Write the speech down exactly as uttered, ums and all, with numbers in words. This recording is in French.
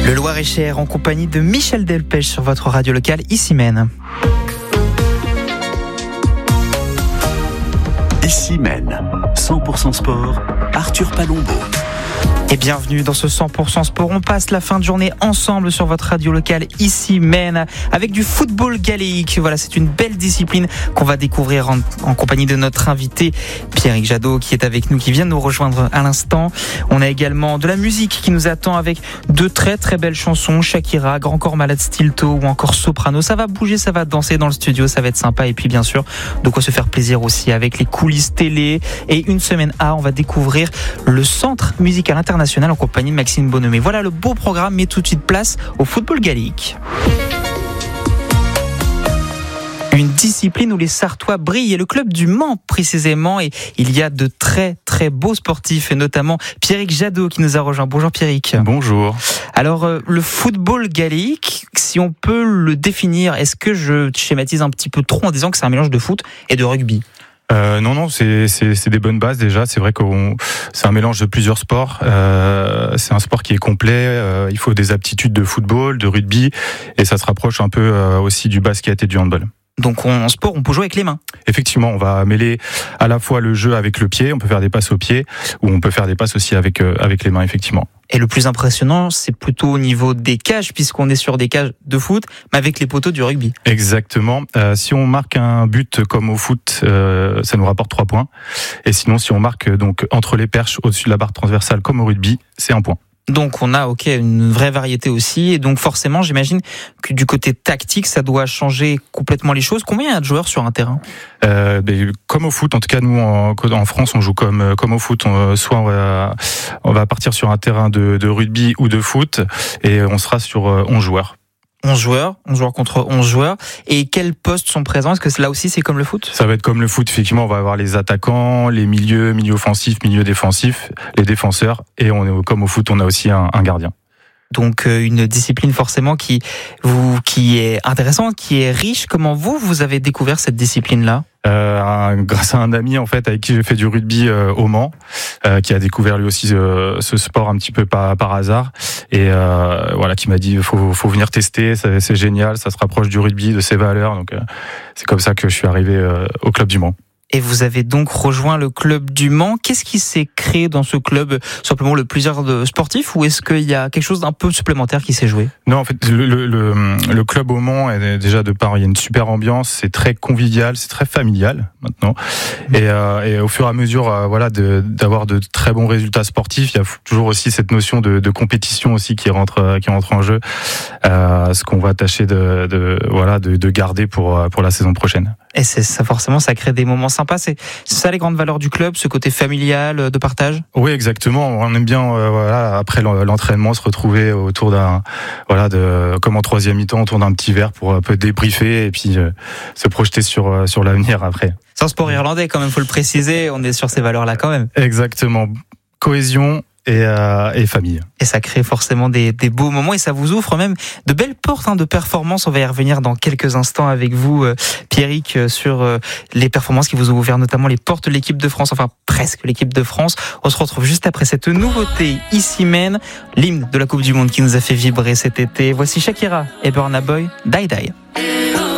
Le Loir-et-Cher en compagnie de Michel Delpech sur votre radio locale Ici Maine. Ici Maine, cent pour cent sport, Arthur Palombo. Et bienvenue dans ce cent pour cent sport. On passe la fin de journée ensemble sur votre radio locale Ici Maine avec du football galéique. Voilà, c'est une belle discipline qu'on va découvrir en, en compagnie de notre invité Pierrick Jadot qui est avec nous, qui vient de nous rejoindre à l'instant. On a également de la musique qui nous attend avec de très très belles chansons. Shakira, Grand Corps Malade Stilto ou encore Soprano. Ça va bouger, ça va danser dans le studio, ça va être sympa. Et puis bien sûr, de quoi se faire plaisir aussi avec les coulisses télé. Et une semaine A, on va découvrir le Centre musical international en compagnie de Maxime Bonhomé. Voilà le beau programme, mais tout de suite place au football galéique. Une discipline où les Sartois brillent et le club du Mans précisément, et il y a de très très beaux sportifs et notamment Pierrick Jadot qui nous a rejoint. Bonjour Pierrick. Bonjour. Alors euh, le football galéique, si on peut le définir, est-ce que je schématise un petit peu trop en disant que c'est un mélange de foot et de rugby ? Euh, non, non, c'est, c'est, c'est des bonnes bases déjà. C'est vrai que c'est un mélange de plusieurs sports. Euh, c'est un sport qui est complet. Euh, il faut des aptitudes de football, de rugby, et ça se rapproche un peu euh, aussi du basket et du handball. Donc en sport, on peut jouer avec les mains. Effectivement, on va mêler à la fois le jeu avec le pied, on peut faire des passes au pied, ou on peut faire des passes aussi avec euh, avec les mains, effectivement. Et le plus impressionnant, c'est plutôt au niveau des cages, puisqu'on est sur des cages de foot, mais avec les poteaux du rugby. Exactement. Euh, si on marque un but comme au foot, euh, ça nous rapporte trois points. Et sinon, si on marque donc entre les perches, au-dessus de la barre transversale, comme au rugby, c'est un point. Donc on a ok une vraie variété aussi, et donc forcément j'imagine que du côté tactique ça doit changer complètement les choses. Combien il y a de joueurs sur un terrain ? euh, ben, Comme au foot, en tout cas nous en, en France on joue comme comme au foot. On, soit on va, on va partir sur un terrain de, de rugby ou de foot, et on sera sur onze joueurs. onze joueurs, onze joueurs contre onze joueurs. Et quels postes sont présents ? Est-ce que là aussi c'est comme le foot ? Ça va être comme le foot, effectivement. On va avoir les attaquants, les milieux, milieux offensifs, milieux défensifs, les défenseurs. Et on est comme au foot, on a aussi un, un gardien. Donc une discipline forcément qui, vous, qui est intéressante, qui est riche. Comment vous, vous avez découvert cette discipline-là ? Euh, un, grâce à un ami en fait avec qui j'ai fait du rugby euh, au Mans, euh, qui a découvert lui aussi euh, ce sport un petit peu par, par hasard, et euh, voilà, qui m'a dit faut faut venir tester, c'est, c'est génial, ça se rapproche du rugby, de ses valeurs, donc euh, c'est comme ça que je suis arrivé euh, au club du Mans. Et vous avez donc rejoint le club du Mans. Qu'est-ce qui s'est créé dans ce club ? Simplement le plaisir de sportif, ou est-ce qu'il y a quelque chose d'un peu supplémentaire qui s'est joué ? Non, en fait, le, le, le, le club au Mans, est déjà de part, il y a une super ambiance, c'est très convivial, c'est très familial maintenant. Et, euh, et au fur et à mesure, euh, voilà, de, d'avoir de très bons résultats sportifs, il y a toujours aussi cette notion de, de compétition aussi qui rentre, qui rentre en jeu, euh, ce qu'on va tâcher de, de, voilà, de, de garder pour, pour la saison prochaine. Et c'est ça, forcément, ça crée des moments sympas. C'est, c'est ça les grandes valeurs du club, ce côté familial, de partage. Oui, exactement. On aime bien, euh, voilà, après l'entraînement, se retrouver autour d'un, voilà, de, comme en troisième mi-temps, autour d'un petit verre pour un peu débriefer et puis euh, se projeter sur euh, sur l'avenir après. C'est un sport irlandais, quand même, faut le préciser. On est sur ces valeurs-là, quand même. Exactement. Cohésion et, euh, et famille. Et ça crée forcément des, des beaux moments, et ça vous ouvre même de belles portes hein, de performances. On va y revenir dans quelques instants avec vous, euh, Pierrick, euh, sur euh, les performances qui vous ont ouvert notamment les portes de l'équipe de France, enfin presque l'équipe de France. On se retrouve juste après cette nouveauté Ici Maine, l'hymne de la Coupe du Monde qui nous a fait vibrer cet été. Voici Shakira et Burna Boy, Die Die.